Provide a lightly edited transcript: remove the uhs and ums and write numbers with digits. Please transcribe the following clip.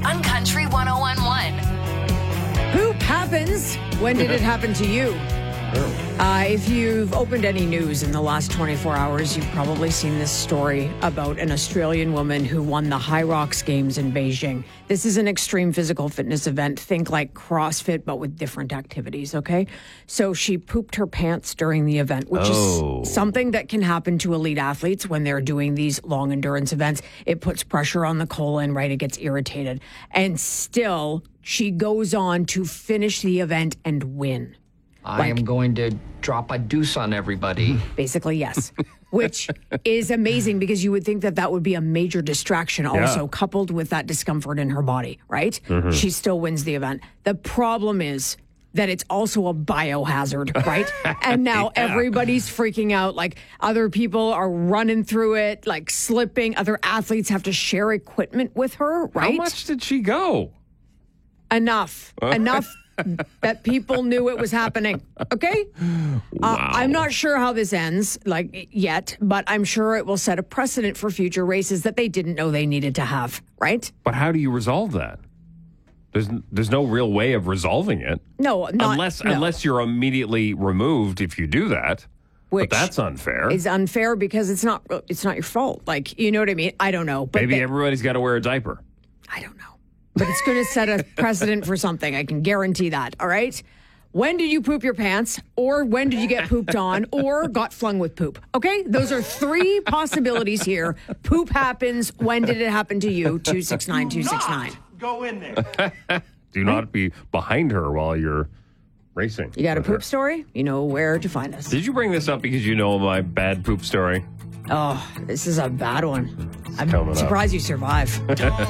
on Country 101.1. Poop happens. When did it happen to you? If you've opened any news in the last 24 hours, you've probably seen this story about an Australian woman who won the High Rocks Games in Beijing. This is an extreme physical fitness event. Think like CrossFit, but with different activities, okay? So she pooped her pants during the event, which is something that can happen to elite athletes when they're doing these long endurance events. It puts pressure on the colon, right? It gets irritated. And still, she goes on to finish the event and win. I am going to drop a deuce on everybody. Basically, yes. Which is amazing because you would think that that would be a major distraction also, coupled with that discomfort in her body, right? She still wins the event. The problem is that it's also a biohazard, right? And now everybody's freaking out. Like other people are running through it, like slipping. Other athletes have to share equipment with her, right? How much did she go? Enough that people knew it was happening. Okay? I'm not sure how this ends, yet, but I'm sure it will set a precedent for future races that they didn't know they needed to have, right? But how do you resolve that? There's no real way of resolving it. No, unless you're immediately removed if you do that. Which but that's unfair. It's unfair because it's not your fault. Like, you know what I mean? I don't know. But maybe everybody's got to wear a diaper. I don't know. But it's going to set a precedent for something. I can guarantee that. All right? When did you poop your pants? Or when did you get pooped on? Or got flung with poop? Okay? Those are three possibilities here. Poop happens. When did it happen to you? 269-269. Go in there. Do not be behind her while you're racing. You got a poop story? You know where to find us. Did you bring this up because you know my bad poop story? Oh, this is a bad one. I'm coming up. surprised you survive.